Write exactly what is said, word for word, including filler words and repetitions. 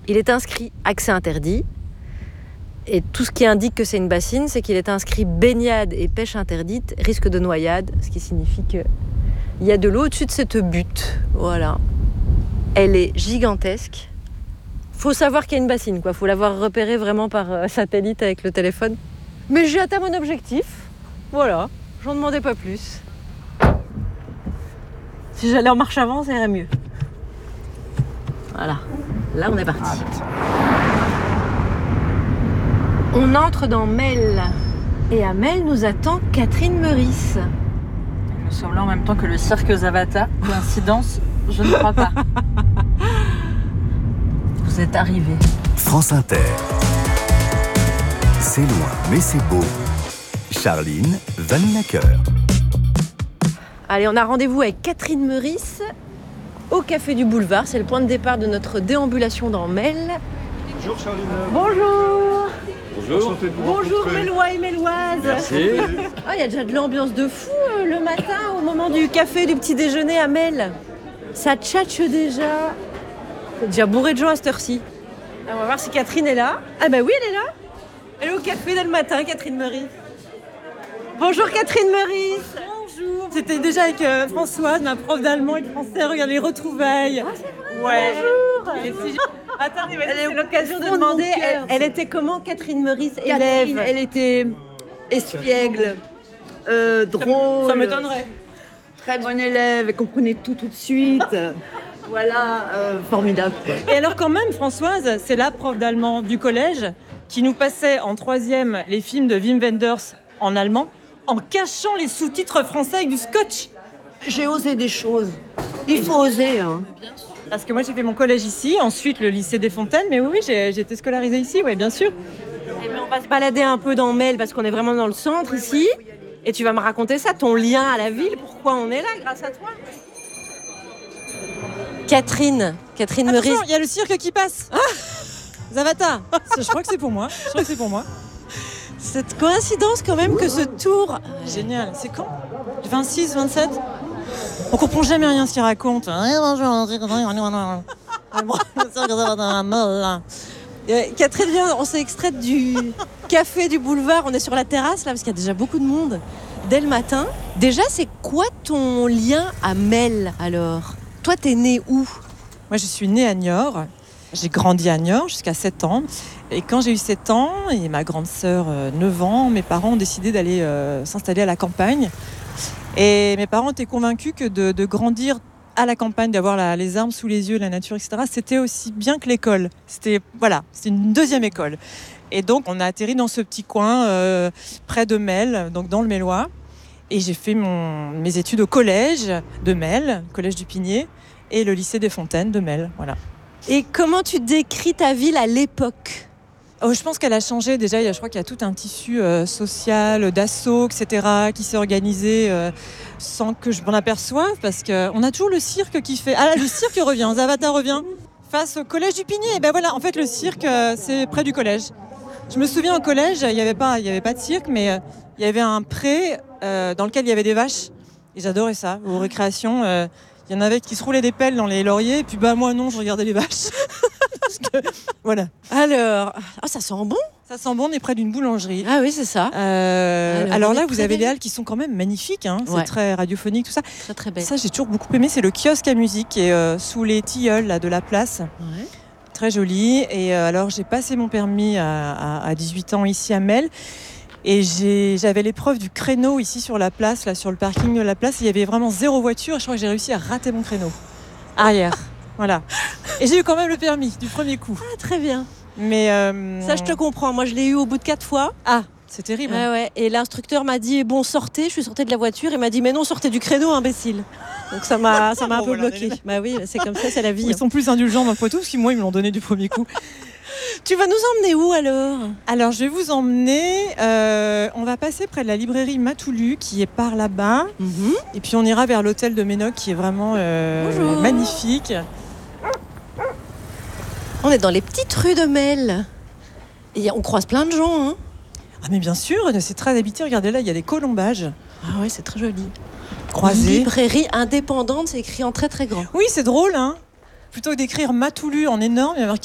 Il est inscrit accès interdit. Et tout ce qui indique que c'est une bassine, c'est qu'il est inscrit baignade et pêche interdite, risque de noyade, ce qui signifie qu'il y a de l'eau au-dessus de cette butte. Voilà. Elle est gigantesque. Faut savoir qu'il y a une bassine, quoi. Faut l'avoir repérée vraiment par satellite avec le téléphone. Mais j'ai atteint mon objectif. Voilà. J'en demandais pas plus. Si j'allais en marche avant, ça irait mieux. Voilà. Là, on est parti. On entre dans Melle. Et à Melle nous attend Catherine Meurice. Nous sommes là en même temps que le cirque Zavata. Coïncidence, je ne crois pas. Vous êtes arrivés. France Inter. C'est loin, mais c'est beau. Charline Vanhoenacker. Allez, on a rendez-vous avec Catherine Meurice au Café du Boulevard. C'est le point de départ de notre déambulation dans Melle. Bonjour Charline. Bonjour. Bonjour. Bonjour Mélois et Méloises. Merci. Ah, il y a déjà de l'ambiance de fou euh, le matin au moment du café, du petit déjeuner à Melle. Ça tchatche déjà. C'est déjà bourré de gens à cette heure-ci. On va voir si Catherine est là. Ah bah oui, elle est là. Elle est au café dès le matin, Catherine Meurice. Bonjour Catherine Meurice. Bonjour. C'était déjà avec euh, Françoise, ma prof d'allemand et de français. Regarde les retrouvailles. Ah, c'est vrai. Ouais. Bonjour. Si... Attends, c'est l'occasion de demander, de elle, elle était comment Catherine Meurice, élève? Catherine, elle était espiègle, euh, drôle. Ça m'étonnerait. Très bonne élève, elle comprenait tout tout de suite. Voilà, euh, formidable. Et alors quand même, Françoise, c'est la prof d'allemand du collège qui nous passait en troisième les films de Wim Wenders en allemand en cachant les sous-titres français avec du scotch. J'ai osé des choses. Il faut oser, hein. Parce que moi j'ai fait mon collège ici, ensuite le lycée des Fontaines, mais oui, oui j'ai, j'ai été scolarisée ici, oui bien sûr. Et bien, on va se balader un peu dans Melle parce qu'on est vraiment dans le centre ici. Et tu vas me raconter ça, ton lien à la ville, pourquoi on est là grâce à toi. Catherine, Catherine Meurice. Attention, il y a le cirque qui passe. Ah Zavata. Je crois que c'est pour moi. Je crois que c'est pour moi. Cette coïncidence quand même que ce tour... Génial. C'est quand ? vingt-six, vingt-sept ? On comprend jamais rien ce qu'il raconte. Catherine vient, on s'est extraite du café du boulevard. On est sur la terrasse là parce qu'il y a déjà beaucoup de monde dès le matin. Déjà, c'est quoi ton lien à Melle alors ? Toi, t'es née où ? Moi, je suis née à Niort. J'ai grandi à Niort jusqu'à sept ans. Et quand j'ai eu sept ans, et ma grande sœur euh, neuf ans, mes parents ont décidé d'aller euh, s'installer à la campagne. Et mes parents étaient convaincus que de, de grandir à la campagne, d'avoir la, les arbres sous les yeux, la nature, et cetera, c'était aussi bien que l'école. C'était, voilà, c'était une deuxième école. Et donc, on a atterri dans ce petit coin euh, près de Melle, donc dans le Mélois. Et j'ai fait mon, mes études au collège de Melle, collège du Pinier, et le lycée des Fontaines de Melle, voilà. Et comment tu décris ta ville à l'époque ? Oh, je pense qu'elle a changé. Déjà, il y a, je crois qu'il y a tout un tissu euh, social, d'assaut, et cetera, qui s'est organisé euh, sans que je m'en aperçoive, parce qu'on a toujours le cirque qui fait... Ah là, le cirque revient, Zavata revient, face au collège du Pinier. Et ben voilà, en fait, le cirque, euh, c'est près du collège. Je me souviens, au collège, il n'y avait pas, il y avait pas de cirque, mais euh, il y avait un pré euh, dans lequel il y avait des vaches. Et j'adorais ça, aux récréations. Euh, il y en avait qui se roulaient des pelles dans les lauriers, et puis bah moi non, je regardais les vaches. Parce que, voilà. Alors, oh, ça sent bon. Ça sent bon, on est près d'une boulangerie. Ah oui, c'est ça. Euh, alors, alors là, vous avez les halles qui sont quand même magnifiques. Hein. Ouais. C'est très radiophonique, tout ça. Très très belle. Ça, j'ai toujours beaucoup aimé. C'est le kiosque à musique qui est euh, sous les tilleuls là, de la place. Ouais. Très joli. Et euh, alors, j'ai passé mon permis à, à, à dix-huit ans ici à Melle. Et j'ai, j'avais l'épreuve du créneau ici sur la place, là, sur le parking de la place. Il y avait vraiment zéro voiture. Et je crois que j'ai réussi à rater mon créneau. Arrière. Voilà. Et j'ai eu quand même le permis du premier coup. Ah, très bien. Mais euh... ça, je te comprends. Moi, je l'ai eu au bout de quatre fois. Ah, c'est terrible. Ouais, ouais. Et l'instructeur m'a dit, bon, sortez. Je suis sortie de la voiture. Il m'a dit, mais non, sortez du créneau, imbécile. Donc ça m'a, ça m'a un bon, peu voilà, bloqué. Bah oui, c'est comme ça, c'est la vie. Ils hein. sont plus indulgents dans Poitou, parce que moi, ils me l'ont donné du premier coup. Tu vas nous emmener où alors ? Alors, je vais vous emmener. Euh, on va passer près de la librairie Matoulu, qui est par là-bas. Mm-hmm. Et puis, on ira vers l'hôtel de Ménoc, qui est vraiment euh, magnifique. On est dans les petites rues de Melle. Et on croise plein de gens. Hein. Ah, mais bien sûr, c'est très habité. Regardez là, il y a des colombages. Ah ouais, c'est très joli. Croisés. Librairie indépendante, c'est écrit en très très grand. Oui, c'est drôle, hein. Plutôt que d'écrire Matoulu en énorme, il y a marqué